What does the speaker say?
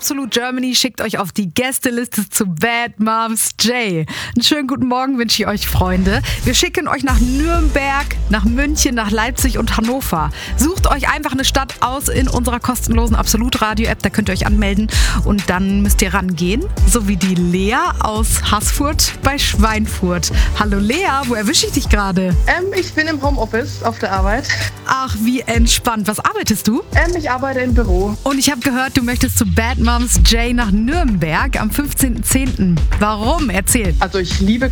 Absolute Germany schickt euch auf die Gästeliste zu Bad Moms J. Einen schönen guten Morgen wünsche ich euch, Freunde. Wir schicken euch nach Nürnberg, nach München, nach Leipzig und Hannover. Sucht euch einfach eine Stadt aus in unserer kostenlosen Absolut-Radio-App. Da könnt ihr euch anmelden und dann müsst ihr rangehen. So wie die Lea aus Haßfurt bei Schweinfurt. Hallo Lea, wo erwische ich dich gerade? Ich bin im Homeoffice auf der Arbeit. Ach, wie entspannt. Was arbeitest du? Ich arbeite im Büro. Und ich habe gehört, du möchtest zu Bad Moms J nach Nürnberg am 15.10. Warum? Erzähl. Also ich liebe